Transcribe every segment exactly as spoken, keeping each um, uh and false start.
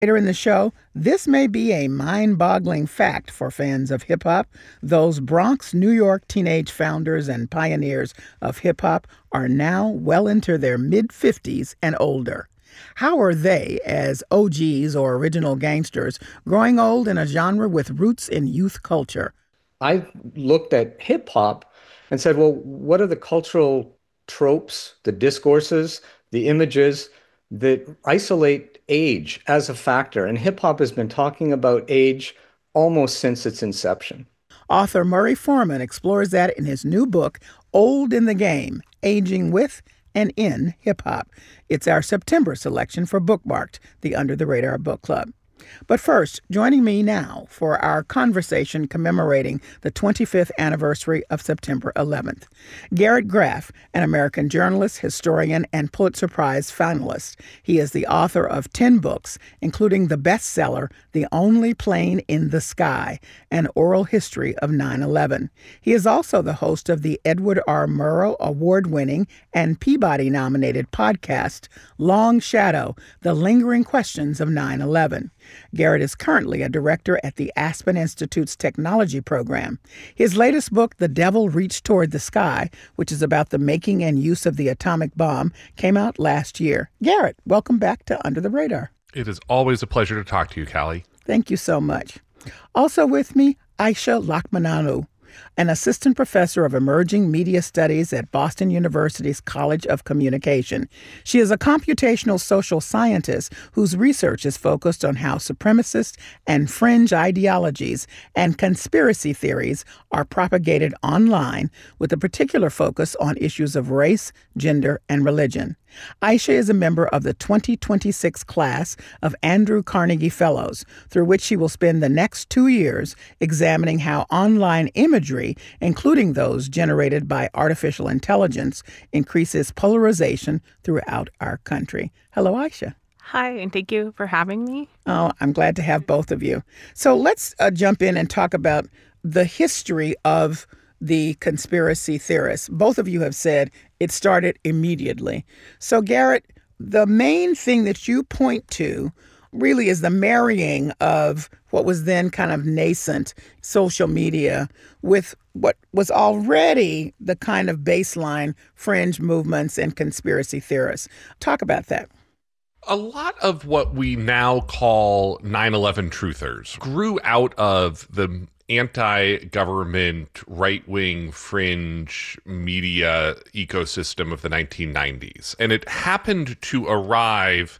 Later in the show, this may be a mind-boggling fact for fans of hip-hop. Those Bronx, New York teenage founders and pioneers of hip-hop are now well into their mid-fifties and older. How are they, as O Gs or original gangsters, growing old in a genre with roots in youth culture? I looked at hip hop and said, well, what are the cultural tropes, the discourses, the images that isolate age as a factor? And hip hop has been talking about age almost since its inception. Author Murray Foreman explores that in his new book, Old in the Game, Aging with and in Hip Hop. It's our September selection for Bookmarked, the Under the Radar Book Club. But first, joining me now for our conversation commemorating the twenty-fifth anniversary of September eleventh, Garrett Graff, an American journalist, historian, and Pulitzer Prize finalist. He is the author of ten books, including the bestseller, The Only Plane in the Sky, An Oral History of nine eleven. He is also the host of the Edward R. Murrow Award-winning and Peabody-nominated podcast, Long Shadow, The Lingering Questions of nine eleven. Garrett is currently a director at the Aspen Institute's technology program. His latest book, The Devil Reached Toward the Sky, which is about the making and use of the atomic bomb, came out last year. Garrett, welcome back to Under the Radar. It is always a pleasure to talk to you, Callie. Thank you so much. Also with me, Aisha Lakmananu, an assistant professor of emerging media studies at Boston University's College of Communication. She is a computational social scientist whose research is focused on how supremacist and fringe ideologies and conspiracy theories are propagated online, with a particular focus on issues of race, gender, and religion. Aisha is a member of the twenty twenty-six class of Andrew Carnegie Fellows, through which she will spend the next two years examining how online imagery, including those generated by artificial intelligence, increases polarization throughout our country. Hello, Aisha. Hi, and thank you for having me. Oh, I'm glad to have both of you. So let's uh, jump in and talk about the history of the conspiracy theorists. Both of you have said it started immediately. So, Garrett, the main thing that you point to really is the marrying of what was then kind of nascent social media with what was already the kind of baseline fringe movements and conspiracy theorists. Talk about that. A lot of what we now call nine eleven truthers grew out of the anti-government, right-wing, fringe media ecosystem of the nineteen nineties. And it happened to arrive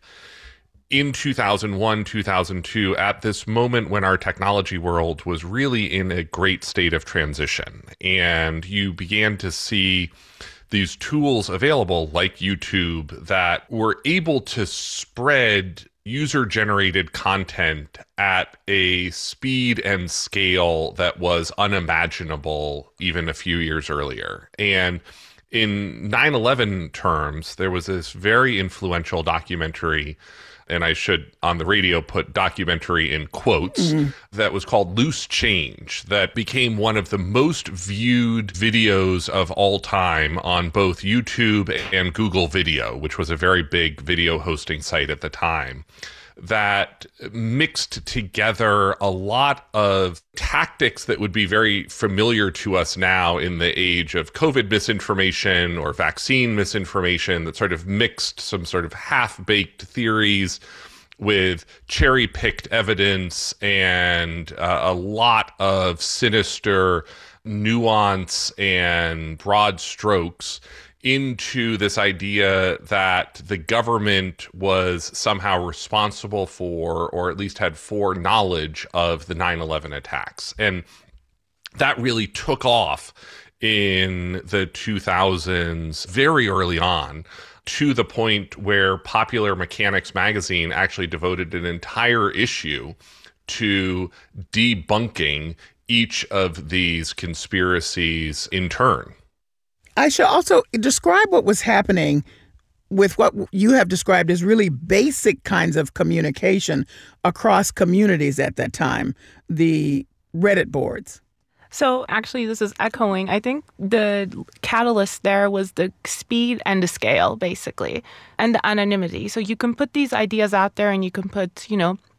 in two thousand one, two thousand two, at this moment when our technology world was really in a great state of transition. And you began to see these tools available like YouTube that were able to spread user-generated content at a speed and scale that was unimaginable even a few years earlier. And in nine eleven terms, there was this very influential documentary, and I should, on the radio, put documentary in quotes, mm-hmm. that was called Loose Change, that became one of the most viewed videos of all time on both YouTube and Google Video, which was a very big video hosting site at the time, that mixed together a lot of tactics that would be very familiar to us now in the age of COVID misinformation or vaccine misinformation, that sort of mixed some sort of half-baked theories with cherry-picked evidence and uh, a lot of sinister nuance and broad strokes into this idea that the government was somehow responsible for, or at least had foreknowledge of, the nine eleven attacks. And that really took off in the two thousands very early on, to the point where Popular Mechanics magazine actually devoted an entire issue to debunking each of these conspiracies in turn. Aisha, also describe what was happening with what you have described as really basic kinds of communication across communities at that time, the Reddit boards. So actually, this is echoing. I think the catalyst there was the speed and the scale, basically, and the anonymity. So you can put these ideas out there and you can put, you know,